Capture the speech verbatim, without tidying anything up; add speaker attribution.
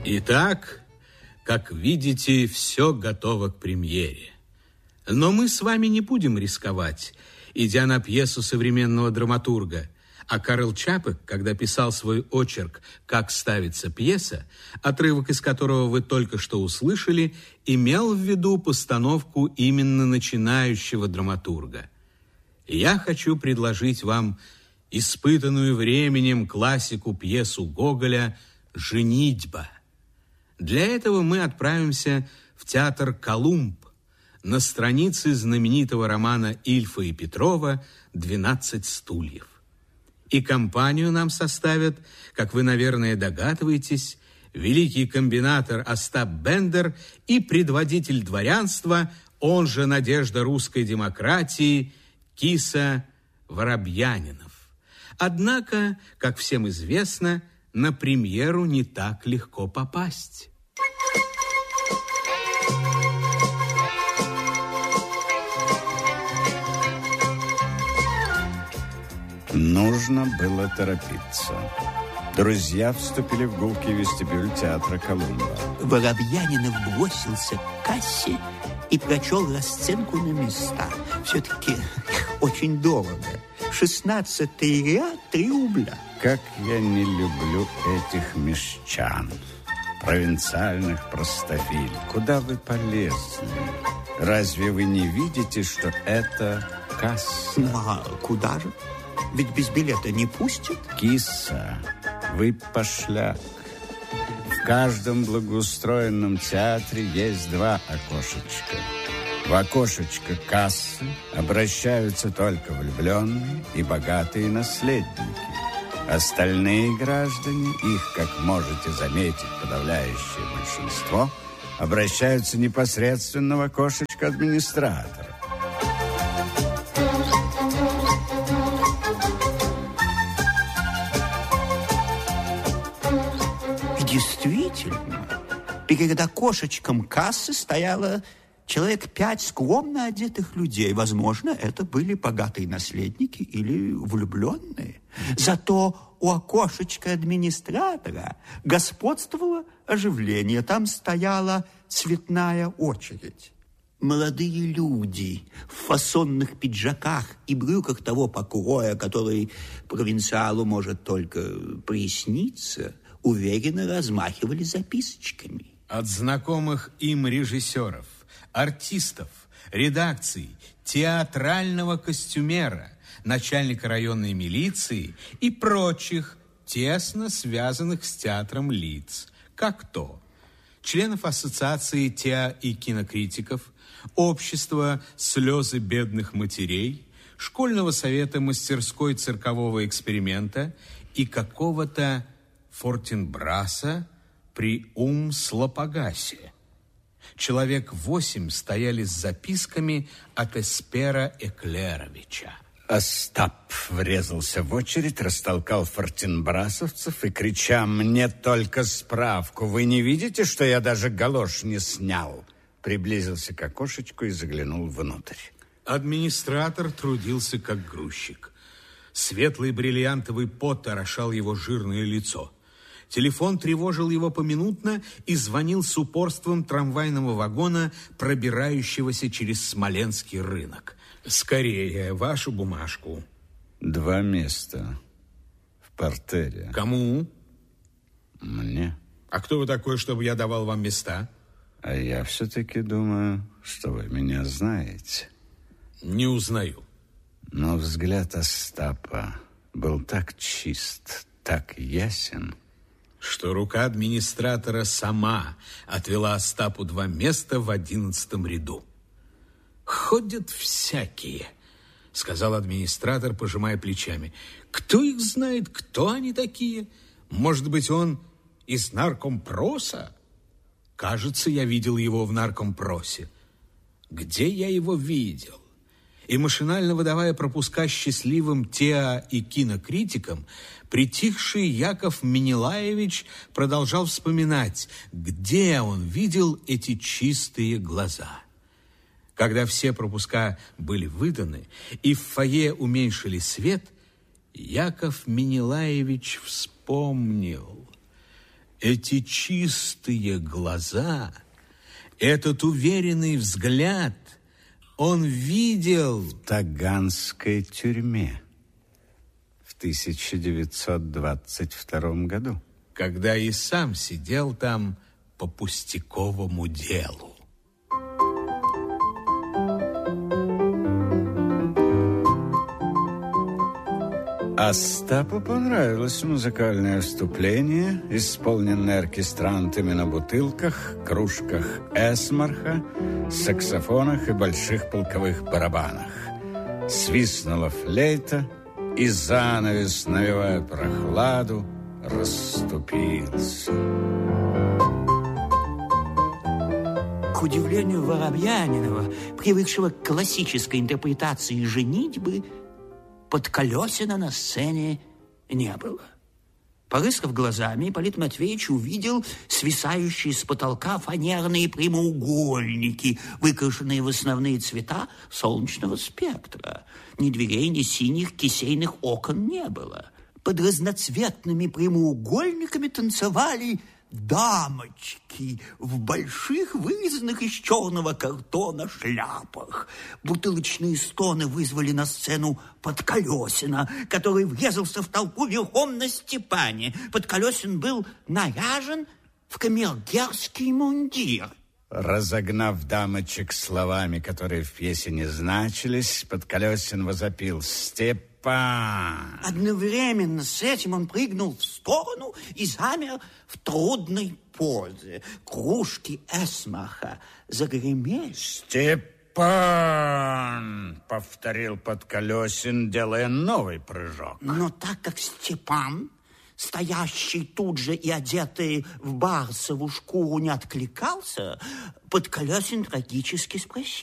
Speaker 1: Итак, как видите, все готово к премьере. Но мы с вами не будем рисковать, идя на пьесу современного драматурга. А Карл Чапек, когда писал свой очерк «Как ставится пьеса», отрывок из которого вы только что услышали, имел в виду постановку именно начинающего драматурга. Я хочу предложить вам испытанную временем классику пьесу Гоголя «Женитьба». Для этого мы отправимся в театр «Колумб» на странице знаменитого романа Ильфа и Петрова «Двенадцать стульев». И компанию нам составят, как вы, наверное, догадываетесь, великий комбинатор Остап Бендер и предводитель дворянства, он же надежда русской демократии, Киса Воробьянинов. Однако, как всем известно, на премьеру не так легко попасть.
Speaker 2: Нужно было торопиться. Друзья вступили в гулкий вестибюль театра «Колумба».
Speaker 3: Воробьянинов бросился к кассе и прочел расценку на места. Все-таки очень дорого. Шестнадцатый ряд, три рубля.
Speaker 2: Как я не люблю этих мещан, провинциальных простофиль. Куда вы полезли? Разве вы не видите, что это касса?
Speaker 3: Ну, а куда же? Ведь без билета не пустят.
Speaker 2: Киса, вы пошляк. В каждом благоустроенном театре есть два окошечка. В окошечко кассы обращаются только влюбленные и богатые наследники. Остальные граждане, их, как можете заметить, подавляющее большинство, обращаются непосредственно в окошечко администратора.
Speaker 3: Действительно, перед окошечком кассы стояло человек пять скромно одетых людей. Возможно, это были богатые наследники или влюбленные. Зато у окошечка администратора господствовало оживление. Там стояла цветная очередь. Молодые люди в фасонных пиджаках и брюках того покроя, который провинциалу может только присниться, уверенно размахивали записочками.
Speaker 1: От знакомых им режиссеров, артистов, редакций, театрального костюмера, начальника районной милиции и прочих тесно связанных с театром лиц, как то членов ассоциации теа- и кинокритиков, общества «Слезы бедных матерей», школьного совета мастерской циркового эксперимента и какого-то Фортенбраса при Ум-Слопогасе. Человек восемь стояли с записками от Эспера Эклеровича.
Speaker 2: Остап врезался в очередь, растолкал фортенбрасовцев и, крича: «Мне только справку! Вы не видите, что я даже галош не снял?» Приблизился к окошечку и заглянул внутрь.
Speaker 1: Администратор трудился как грузчик. Светлый бриллиантовый пот орошал его жирное лицо. Телефон тревожил его поминутно и звонил с упорством трамвайного вагона, пробирающегося через Смоленский рынок. «Скорее, вашу бумажку».
Speaker 2: Два места в партере.
Speaker 1: Кому?
Speaker 2: Мне.
Speaker 1: А кто вы такой, чтобы я давал вам места?
Speaker 2: А я все-таки думаю, что вы меня знаете.
Speaker 1: Не узнаю.
Speaker 2: Но взгляд Остапа был так чист, так ясен,
Speaker 1: что рука администратора сама отвела Остапу два места в одиннадцатом ряду. «Ходят всякие», — сказал администратор, пожимая плечами. «Кто их знает, кто они такие? Может быть, он из наркомпроса? Кажется, я видел его в наркомпросе. Где я его видел?» И машинально выдавая пропуска счастливым теа- и кинокритикам, притихший Яков Менелаевич продолжал вспоминать, где он видел эти чистые глаза. Когда все пропуска были выданы и в фойе уменьшили свет, Яков Менелаевич вспомнил. Эти чистые глаза, этот уверенный взгляд он видел
Speaker 2: в Таганской тюрьме в тысяча девятьсот двадцать втором году,
Speaker 1: когда и сам сидел там по пустяковому делу.
Speaker 2: Остапу понравилось музыкальное вступление, исполненное оркестрантами на бутылках, кружках эсмарха, саксофонах и больших полковых барабанах. Свистнула флейта, и занавес, навевая прохладу, расступился.
Speaker 3: К удивлению Воробьянинова, привыкшего к классической интерпретации женитьбы, Подколесина на сцене не было. Порыскав глазами, Ипполит Матвеевич увидел свисающие с потолка фанерные прямоугольники, выкрашенные в основные цвета солнечного спектра. Ни дверей, ни синих кисейных окон не было. Под разноцветными прямоугольниками танцевали дамочки в больших, вырезанных из черного картона шляпах. Бутылочные стоны вызвали на сцену Подколесина, который врезался в толпу верхом на Степане. Подколесин был наряжен в камергерский мундир.
Speaker 2: Разогнав дамочек словами, которые в пьесе не значились, Подколесин возопил: «Степан!»
Speaker 3: Одновременно с этим он прыгнул в сторону и замер в трудной позе. Кружки эсмарха загремели.
Speaker 2: «Степан!» — повторил Подколесин, делая новый прыжок.
Speaker 3: Но так как Степан, стоящий тут же и одетый в барсову шкуру, не откликался, Подколесин трагически спросил: